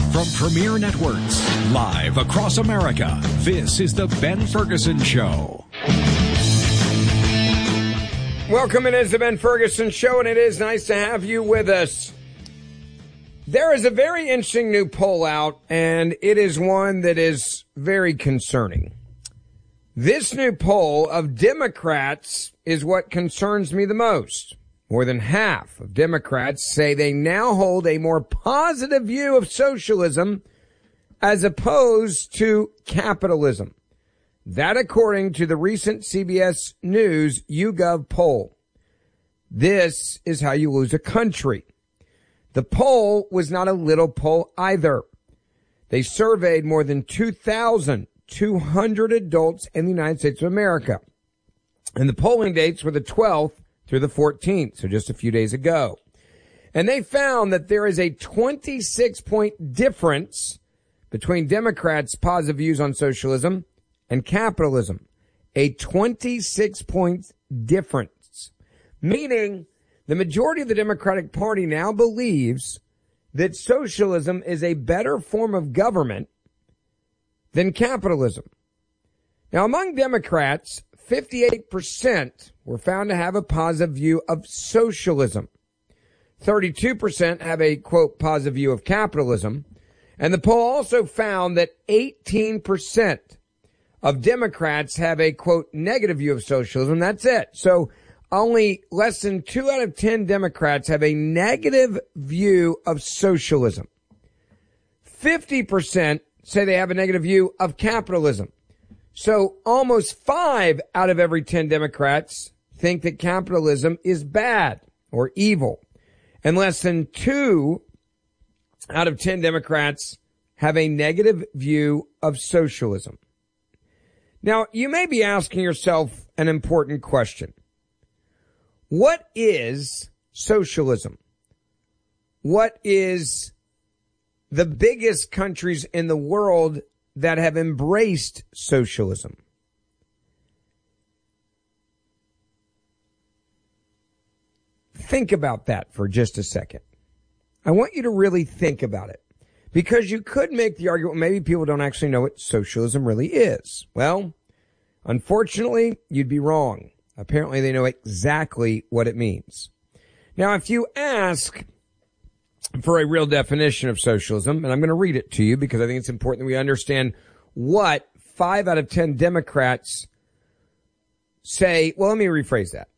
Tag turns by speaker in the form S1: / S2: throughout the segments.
S1: From Premier Networks, live across America, this is The Ben Ferguson Show.
S2: Welcome, it is The Ben Ferguson Show, and it is nice to have you with us. There is a very interesting new poll out, and it is one that is very concerning. This new poll of Democrats is what concerns me the most. More than half of Democrats say they now hold a more positive view of socialism as opposed to capitalism. That according to the recent CBS News YouGov poll. This is how you lose a country. The poll was not a little poll either. They surveyed more than 2,200 adults in the United States of America. And the polling dates were the 12th through the 14th, so just a few days ago. And they found that there is a 26-point difference between Democrats' positive views on socialism and capitalism. A 26-point difference. Meaning the majority of the Democratic Party now believes that socialism is a better form of government than capitalism. Now, among Democrats, 58% were found to have a positive view of socialism. 32% have a, quote, positive view of capitalism. And the poll also found that 18% of Democrats have a, quote, negative view of socialism. That's it. So only less than 2 out of 10 Democrats have a negative view of socialism. 50% say they have a negative view of capitalism. So almost 5 out of every 10 Democrats think that capitalism is bad or evil. And less than 2 out of 10 Democrats have a negative view of socialism. Now, you may be asking yourself an important question. What is socialism? What is the biggest countries in the world that have embraced socialism? Think about that for just a second. I want you to really think about it, because you could make the argument, maybe people don't actually know what socialism really is. Well, unfortunately, you'd be wrong. Apparently, they know exactly what it means. Now, if you ask for a real definition of socialism, and I'm going to read it to you because I think it's important that we understand what 5 out of 10 Democrats say. Well, let me rephrase that.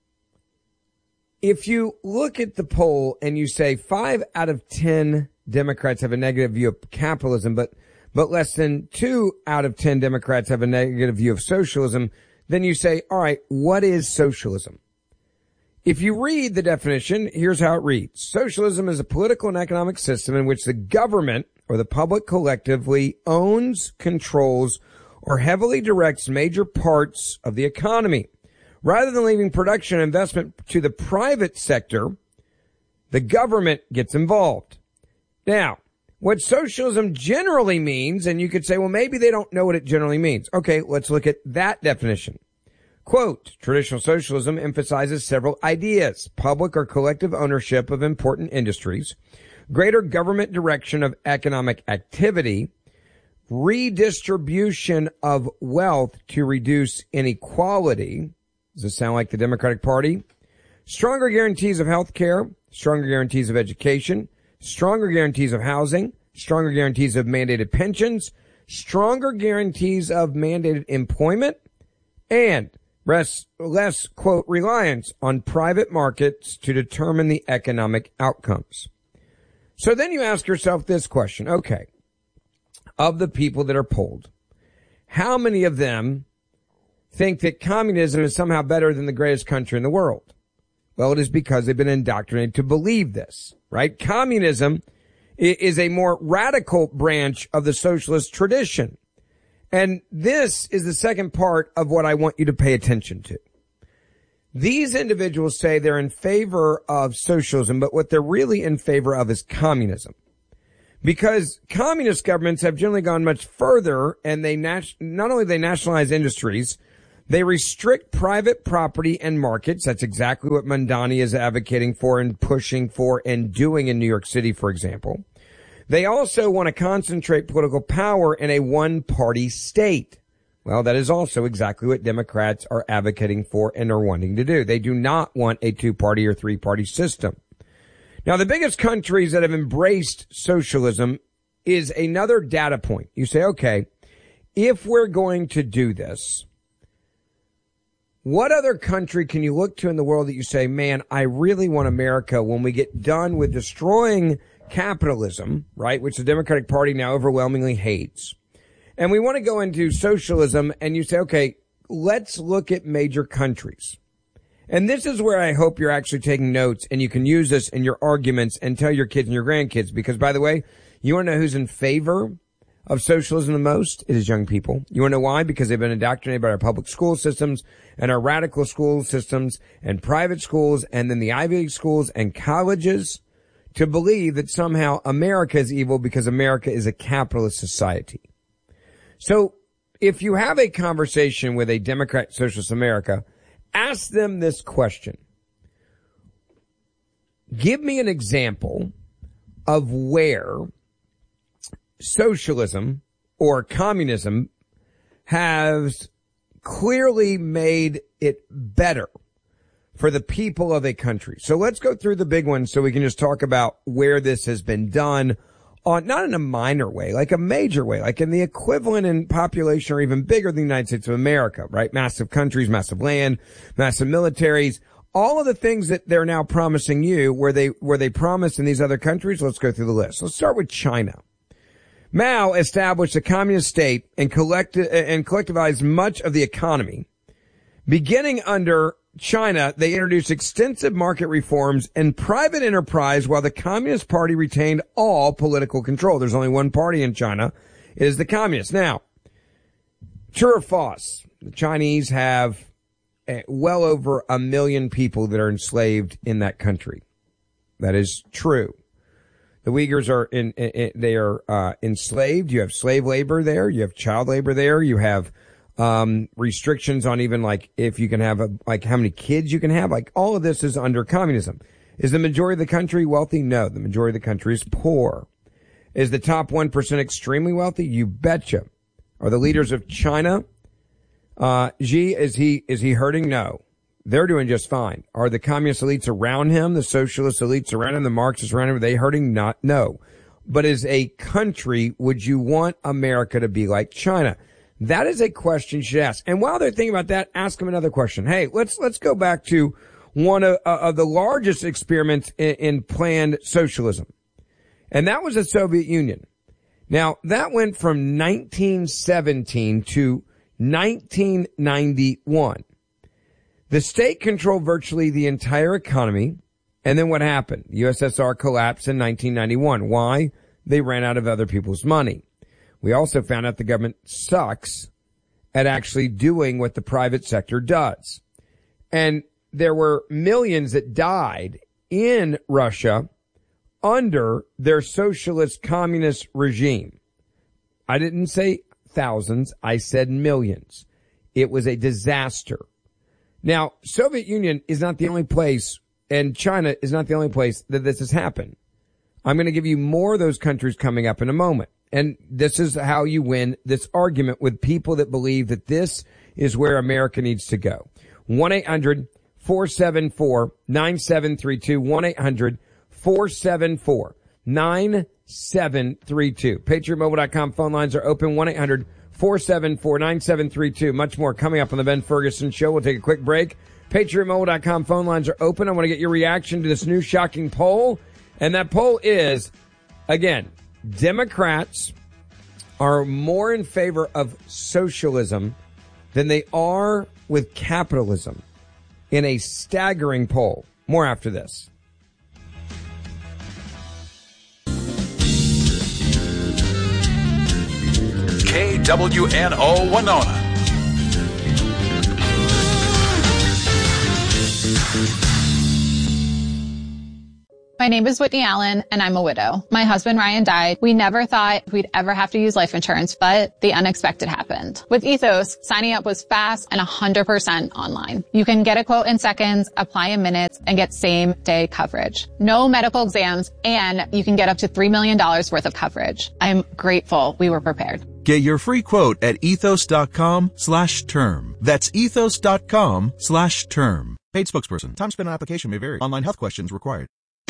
S2: If you look at the poll and you say 5 out of 10 Democrats have a negative view of capitalism, but less than 2 out of 10 Democrats have a negative view of socialism, then you say, all right, what is socialism? If you read the definition, here's how it reads. Socialism is a political and economic system in which the government or the public collectively owns, controls, or heavily directs major parts of the economy. Rather than leaving production and investment to the private sector, the government gets involved. Now, what socialism generally means, and you could say, well, maybe they don't know what it generally means. Okay, let's look at that definition. Quote, traditional socialism emphasizes several ideas: public or collective ownership of important industries, greater government direction of economic activity, redistribution of wealth to reduce inequality. Does this sound like the Democratic Party? Stronger guarantees of health care, stronger guarantees of education, stronger guarantees of housing, stronger guarantees of mandated pensions, stronger guarantees of mandated employment, and less, quote, reliance on private markets to determine the economic outcomes. So then you ask yourself this question. Okay, of the people that are polled, how many of them think that communism is somehow better than the greatest country in the world? Well, it is because they've been indoctrinated to believe this, right? Communism is a more radical branch of the socialist tradition. And this is the second part of what I want you to pay attention to. These individuals say they're in favor of socialism, but what they're really in favor of is because communist governments have generally gone much further, and they not only they nationalize industries, they restrict private property and markets. That's exactly what Mamdani is advocating for and pushing for and doing in New York City, for example. They also want to concentrate political power in a one-party state. Well, that is also exactly what Democrats are advocating for and are wanting to do. They do not want a two-party or three-party system. Now, the biggest countries that have embraced socialism is another data point. You say, okay, if we're going to do this, what other country can you look to in the world that you say, man, I really want America when we get done with destroying capitalism, right, which the Democratic Party now overwhelmingly hates, and we want to go into socialism, and you say, okay, let's look at major countries. And this is where I hope you're actually taking notes and you can use this in your arguments and tell your kids and your grandkids, because, by the way, you want to know who's in favor of socialism the most? It is young people. You want to know why? Because they've been indoctrinated by our public school systems and our radical school systems and private schools and then the Ivy League schools and colleges to believe that somehow America is evil because America is a capitalist society. So if you have a conversation with a Democrat Socialist America, ask them this question. Give me an example of where socialism or communism has clearly made it better for the people of a country. So let's go through the big ones so we can just talk about where this has been done on, not in a minor way, like a major way, like in the equivalent in population or even bigger than the United States of America, right? Massive countries, massive land, massive militaries, all of the things that they're now promising you where they promise in these other countries. Let's go through the list. Let's start with China. Mao established a communist state and collectivized much of the economy. Beginning under China, they introduced extensive market reforms and private enterprise while the Communist Party retained all political control. There's only one party in China. It is the Communists. Now, true or false? The Chinese have well over 1 million people that are enslaved in that country. That is true. The Uyghurs are enslaved. You have slave labor there. You have child labor there. You have restrictions on even like if you can have how many kids you can have. Like all of this is under communism. Is the majority of the country wealthy? No, the majority of the country is poor. Is the top 1% extremely wealthy? You betcha. Are the leaders of China, Xi, is he hurting? No. They're doing just fine. Are the communist elites around him, the socialist elites around him, the Marxists around him, are they hurting? Not, no. But as a country, would you want America to be like China? That is a question you should ask. And while they're thinking about that, ask them another question. Hey, let's go back to one of the largest experiments in planned socialism. And that was the Soviet Union. Now, that went from 1917 to 1991. The state controlled virtually the entire economy. And then what happened? The USSR collapsed in 1991. Why? They ran out of other people's money. We also found out the government sucks at actually doing what the private sector does. And there were millions that died in Russia under their socialist communist regime. I didn't say thousands. I said millions. It was a disaster. Now, Soviet Union is not the only place, and China is not the only place that this has happened. I'm going to give you more of those countries coming up in a moment. And this is how you win this argument with people that believe that this is where America needs to go. 1-800-474-9732. 1-800-474-9732. PatriotMobile.com phone lines are open. 1-800-474-9732. Much more coming up on the Ben Ferguson Show. We'll take a quick break. PatriotMobile.com phone lines are open. I want to get your reaction to this new shocking poll. And that poll is, again, Democrats are more in favor of socialism than they are with capitalism in a staggering poll. More after this.
S1: KWNO Winona.
S3: My name is Whitney Allen, and I'm a widow. My husband, Ryan, died. We never thought we'd ever have to use life insurance, but the unexpected happened. With Ethos, signing up was fast and 100% online. You can get a quote in seconds, apply in minutes, and get same-day coverage. No medical exams, and you can get up to $3 million worth of coverage. I'm grateful we were prepared.
S4: Get your free quote at ethos.com/term. That's ethos.com/term. Paid spokesperson. Time spent on application may vary. Online health questions required.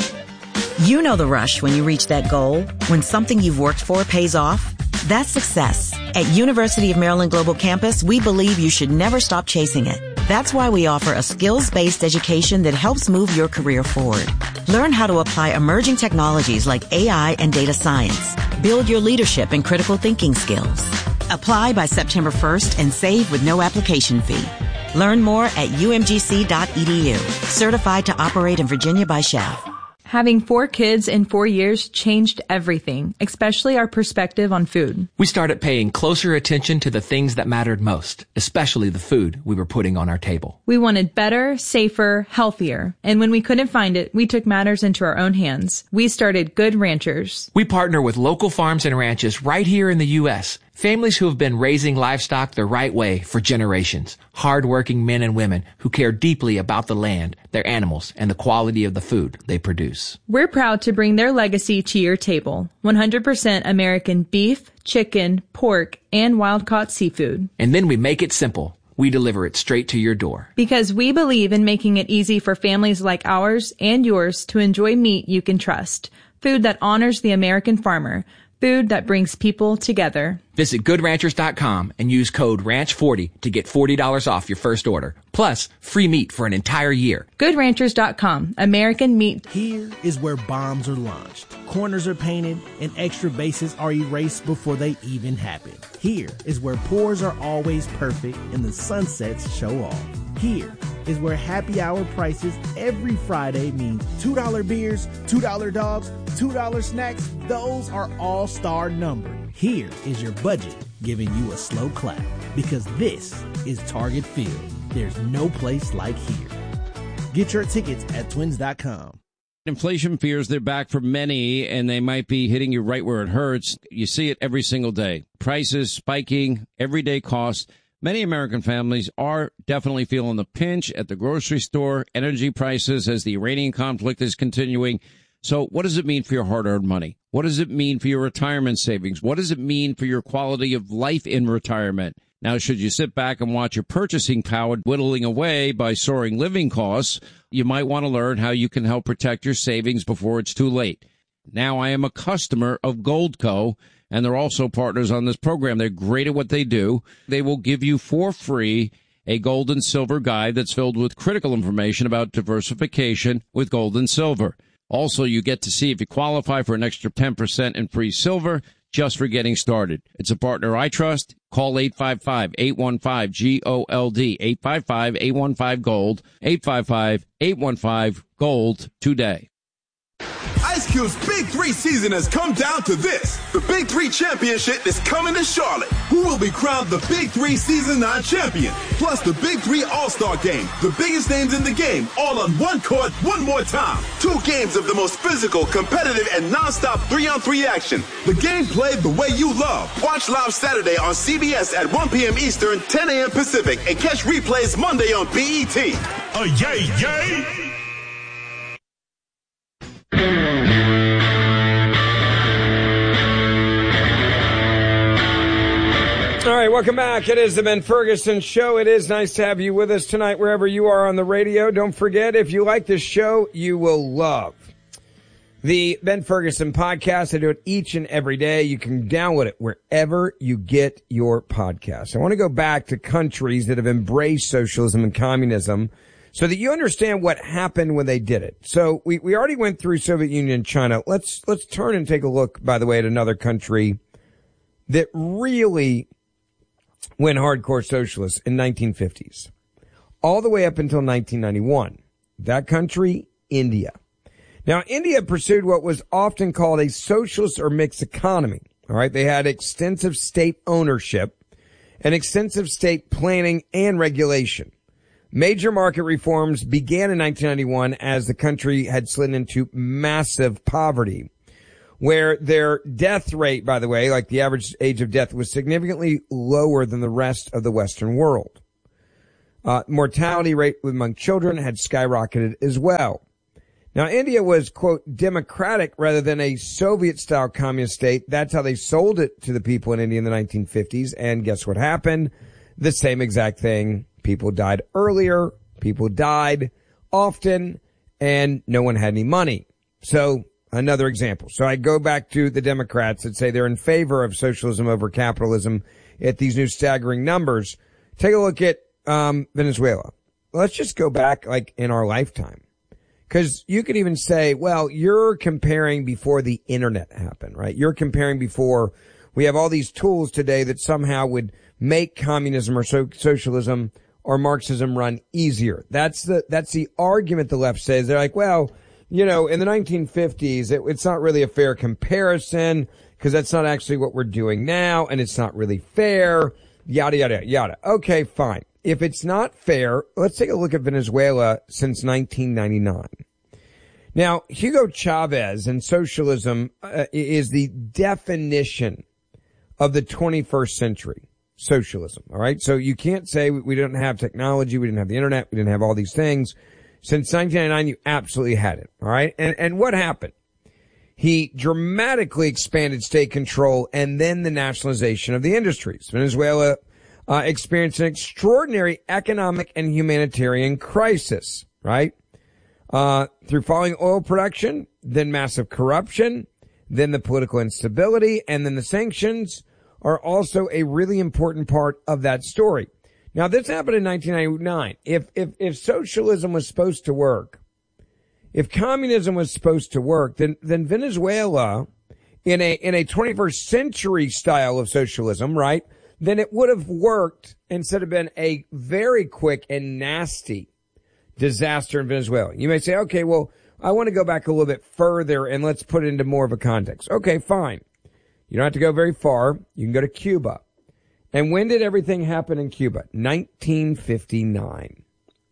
S5: You know the rush when you reach that goal, when something you've worked for pays off. That's success. At University of Maryland Global Campus, we believe you should never stop chasing it. That's why we offer a skills-based education that helps move your career forward. Learn how to apply emerging technologies like AI and data science. Build your leadership and critical thinking skills. Apply by September 1st and save with no application fee. Learn more at umgc.edu. Certified to operate in Virginia by Chef.
S6: Having 4 kids in 4 years changed everything, especially our perspective on food.
S7: We started paying closer attention to the things that mattered most, especially the food we were putting on our table.
S6: We wanted better, safer, healthier. And when we couldn't find it, we took matters into our own hands. We started Good Ranchers.
S7: We partner with local farms and ranches right here in the U.S., families who have been raising livestock the right way for generations. Hard-working men and women who care deeply about the land, their animals, and the quality of the food they produce.
S6: We're proud to bring their legacy to your table. 100% American beef, chicken, pork, and wild-caught seafood.
S7: And then we make it simple. We deliver it straight to your door.
S6: Because we believe in making it easy for families like ours and yours to enjoy meat you can trust. Food that honors the American farmer. Food that brings people together.
S7: Visit GoodRanchers.com and use code RANCH40 to get $40 off your first order. Plus, free meat for an entire year.
S6: GoodRanchers.com. American meat.
S8: Here is where bombs are launched, corners are painted, and extra bases are erased before they even happen. Here is where pours are always perfect and the sunsets show off. Here is where happy hour prices every Friday mean $2 beers, $2 dogs, $2 snacks. Those are all-star numbered. Here is your budget giving you a slow clap because this is Target Field. There's no place like here. Get your tickets at twins.com.
S9: Inflation fears, they're back for many, and they might be hitting you right where it hurts. You see it every single day. Prices spiking, everyday costs. Many American families are definitely feeling the pinch at the grocery store, energy prices as the Iranian conflict is continuing. So what does it mean for your hard-earned money? What does it mean for your retirement savings? What does it mean for your quality of life in retirement? Now, should you sit back and watch your purchasing power whittling away by soaring living costs, you might want to learn how you can help protect your savings before it's too late. Now, I am a customer of Goldco, and they're also partners on this program. They're great at what they do. They will give you for free a gold and silver guide that's filled with critical information about diversification with gold and silver. Also, you get to see if you qualify for an extra 10% in free silver just for getting started. It's a partner I trust. Call 855-815-GOLD, 855-815-GOLD, 855-815-GOLD today.
S10: Ice Cube's Big 3 season has come down to this. The Big 3 Championship is coming to Charlotte. Who will be crowned the Big 3 Season 9 champion? Plus the Big 3 All-Star Game. The biggest names in the game, all on one court, one more time. 2 games of the most physical, competitive, and non-stop 3-on-3 action. The game played the way you love. Watch live Saturday on CBS at 1 p.m. Eastern, 10 a.m. Pacific, and catch replays Monday on BET. Yay, yay!
S2: All right, welcome back. It is the Ben Ferguson Show. It is nice to have you with us tonight wherever you are on the radio. Don't forget, if you like this show, you will love the Ben Ferguson podcast. I do it each and every day. You can download it wherever you get your podcasts. I want to go back to countries that have embraced socialism and communism so that you understand what happened when they did it. So we already went through Soviet Union and China. Let's turn and take a look, by the way, at another country that really went hardcore socialist in 1950s, all the way up until 1991. That country, India. Now, India pursued what was often called a socialist or mixed economy. All right. They had extensive state ownership and extensive state planning and regulation. Major market reforms began in 1991 as the country had slid into massive poverty, where their death rate, by the way, like the average age of death, was significantly lower than the rest of the Western world. Mortality rate among children had skyrocketed as well. Now, India was, quote, democratic rather than a Soviet-style communist state. That's how they sold it to the people in India in the 1950s. And guess what happened? The same exact thing. People died earlier. People died often. And no one had any money. So, another example. So I go back to the Democrats that say they're in favor of socialism over capitalism at these new staggering numbers. Take a look at Venezuela. Let's just go back like in our lifetime. Because you could even say, well, you're comparing before the internet happened, right? You're comparing before we have all these tools today that somehow would make communism or socialism or Marxism run easier. That's the argument the left says. They're like, well, you know, in the 1950s, it's not really a fair comparison because that's not actually what we're doing now, and it's not really fair, yada, yada, yada. Okay, fine. If it's not fair, let's take a look at Venezuela since 1999. Now, Hugo Chavez and socialism is the definition of the 21st century. Socialism, all right? So you can't say we didn't have technology, we didn't have the internet, we didn't have all these things. Since 1999, you absolutely had it, all right? And what happened? He dramatically expanded state control and then the nationalization of the industries. Venezuela experienced an extraordinary economic and humanitarian crisis, right? Through falling oil production, then massive corruption, then the political instability, and then the sanctions are also a really important part of that story. Now, this happened in 1999. If socialism was supposed to work, if communism was supposed to work, then Venezuela, in a 21st century style of socialism, right, then it would have worked instead of been a very quick and nasty disaster in Venezuela. You may say, okay, well, I want to go back a little bit further and let's put it into more of a context. Okay, fine. You don't have to go very far. You can go to Cuba. And when did everything happen in Cuba? 1959.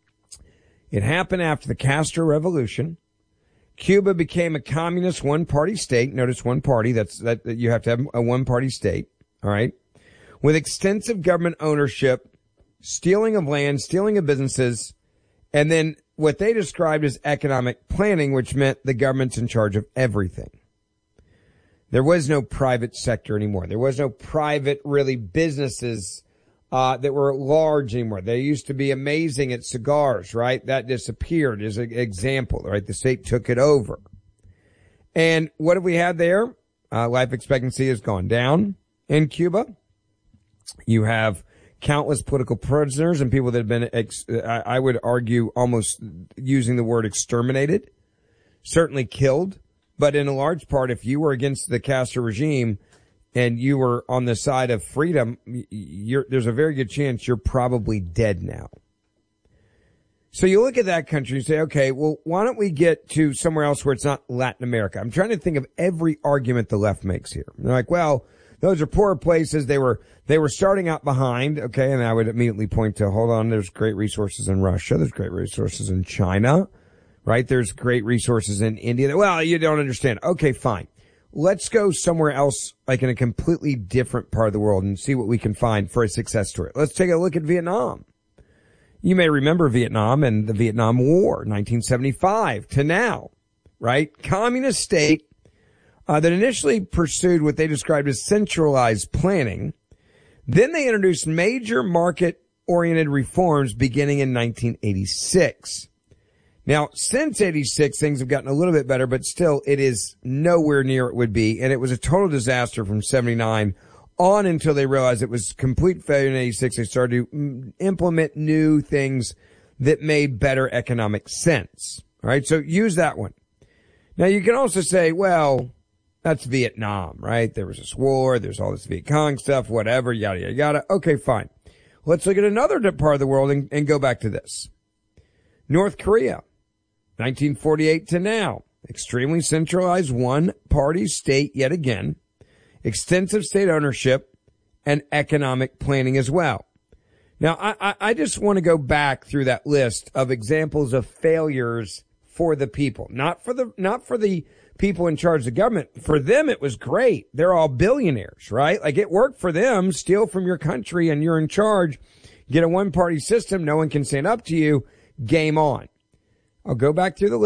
S2: It happened after the Castro Revolution. Cuba became a communist one-party state. Notice one party. That you have to have a one-party state. All right. With extensive government ownership, stealing of land, stealing of businesses, and then what they described as economic planning, which meant the government's in charge of everything. There was no private sector anymore. There was no private, really, businesses that were large anymore. They used to be amazing at cigars, right? That disappeared as an example, right? The state took it over. And what have we had there? Life expectancy has gone down in Cuba. You have countless political prisoners and people that have been, I would argue, almost using the word exterminated, certainly killed. But in a large part, if you were against the Castro regime and you were on the side of freedom, there's a very good chance you're probably dead now. So you look at that country and say, okay, well, why don't we get to somewhere else where it's not Latin America? I'm trying to think of every argument the left makes here. They're like, well, those are poor places. They were starting out behind. Okay. And I would immediately point to, hold on, there's great resources in Russia. There's great resources in China, right? There's great resources in India. Well, you don't understand. Okay, fine. Let's go somewhere else, like in a completely different part of the world, and see what we can find for a success story. Let's take a look at Vietnam. You may remember Vietnam and the Vietnam War, 1975 to now, right? Communist state that initially pursued what they described as centralized planning. Then they introduced major market-oriented reforms beginning in 1986. Now, since 86, things have gotten a little bit better, but still it is nowhere near it would be. And it was a total disaster from 79 on until they realized it was complete failure in 86. They started to implement new things that made better economic sense. All right. So use that one. Now you can also say, well, that's Vietnam, right? There was this war. There's all this Viet Cong stuff, whatever, yada, yada, yada. Okay, fine. Let's look at another part of the world and go back to this. North Korea, 1948 to now. Extremely centralized one-party state yet again. Extensive state ownership and economic planning as well. Now, I just want to go back through that list of examples of failures for the people, not for the people in charge of the government. For them, it was great. They're all billionaires, right? Like, it worked for them. Steal from your country and you're in charge. Get a one-party system. No one can stand up to you. Game on. I'll go back through the list.